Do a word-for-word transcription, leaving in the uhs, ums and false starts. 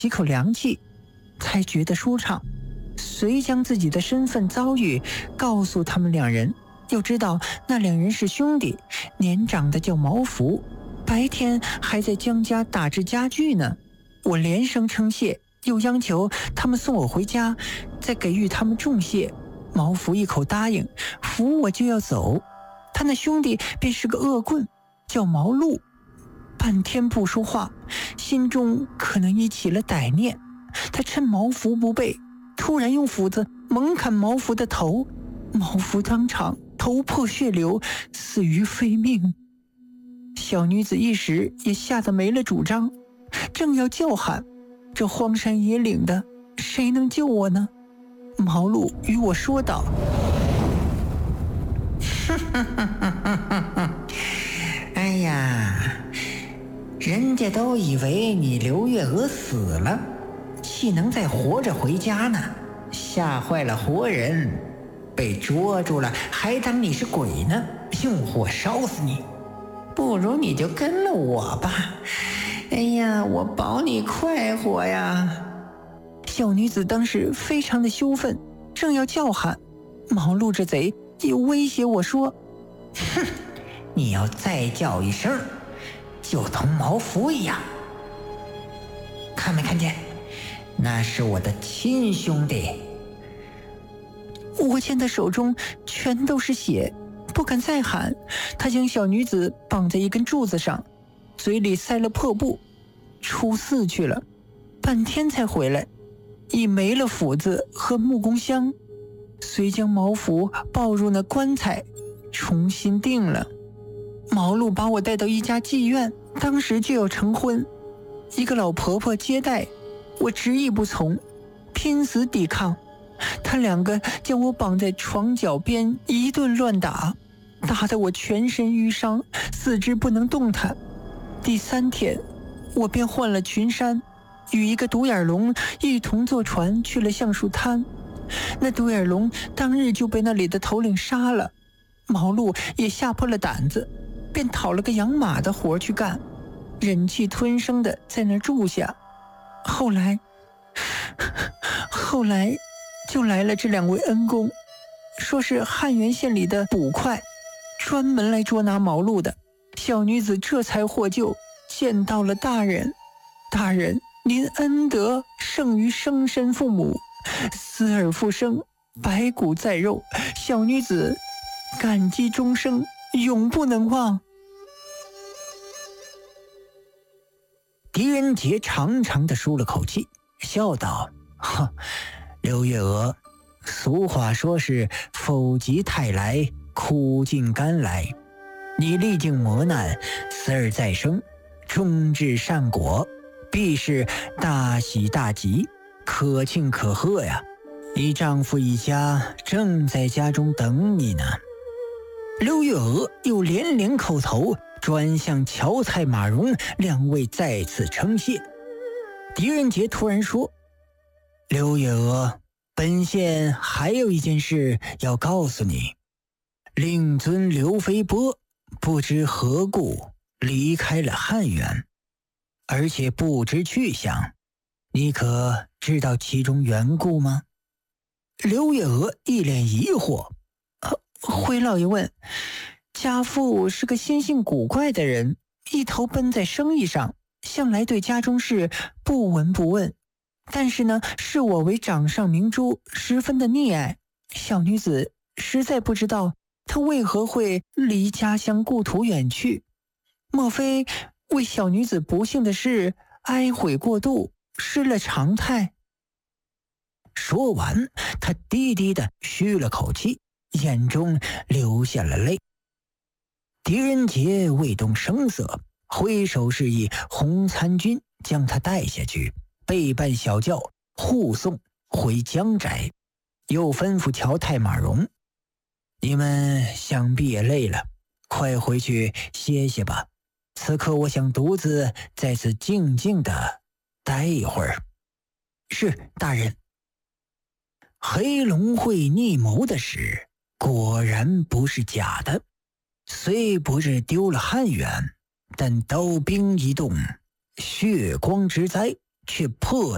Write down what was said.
几口凉气，才觉得舒畅。遂将自己的身份遭遇告诉他们两人，又知道那两人是兄弟，年长的叫毛福，白天还在江家打制家具呢。我连声称谢，又央求他们送我回家，再给予他们重谢。毛福一口答应，扶我就要走。他那兄弟便是个恶棍，叫毛路，半天不说话，心中可能已起了歹念。他趁毛福不备，突然用斧子猛砍毛福的头，毛福当场头破血流，死于非命。小女子一时也吓得没了主张，正要叫喊，这荒山野岭的，谁能救我呢？毛路与我说道：哎呀，人家都以为你刘月娥死了，岂能再活着回家呢？吓坏了活人，被捉住了还当你是鬼呢，用火烧死你。不如你就跟了我吧，哎呀，我保你快活呀。小女子当时非常的羞愤，正要叫喊，毛路这贼又威胁我说：哼，你要再叫一声，就同毛福一样。看没看见？那是我的亲兄弟。我见他手中全都是血，不敢再喊。他将小女子绑在一根柱子上，嘴里塞了破布，出寺去了，半天才回来，已没了斧子和木工箱，遂将毛福抱入那棺材，重新定了。毛路把我带到一家妓院，当时就要成婚，一个老婆婆接待，我执意不从，拼死抵抗。他两个将我绑在床脚边，一顿乱打，打得我全身淤伤，四肢不能动弹。第三天，我便换了群山，与一个独眼龙一同坐船去了橡树滩。那独眼龙当日就被那里的头领杀了，毛路也吓破了胆子，便讨了个养马的活去干，忍气吞声的在那儿住下。后来，后来就来了这两位恩公，说是汉源县里的捕快，专门来捉拿毛路的。小女子这才获救，见到了大人。大人，您恩德胜于生身父母，死而复生，白骨在肉，小女子感激终生，永不能忘。狄仁杰长长的舒了口气，笑道：哈，刘月娥，俗话说是否极泰来，苦尽甘来。你历经磨难，死而再生，终至善果，必是大喜大吉，可庆可贺呀！你丈夫一家正在家中等你呢。刘月娥又连连叩头，转向乔蔡马荣两位再次称谢。狄仁杰突然说：刘月娥，本县还有一件事要告诉你。令尊刘飞波不知何故离开了汉源，而且不知去向，你可知道其中缘故吗？刘月娥一脸疑惑。回老爷问，家父是个心性古怪的人，一头奔在生意上，向来对家中事不闻不问，但是呢，视我为掌上明珠，十分的溺爱。小女子实在不知道他为何会离家乡故土远去，莫非为小女子不幸的事哀悔过度，失了常态？说完，他低低的吁了口气，眼中流下了泪。狄仁杰未动声色，挥手示意洪参军将他带下去，备办小轿护送回江宅，又吩咐乔太马荣：你们想必也累了，快回去歇歇吧。此刻我想独自在此静静的待一会儿。是，大人。黑龙会逆谋的事果然不是假的，虽不是丢了汉源，但刀兵一动，血光之灾却迫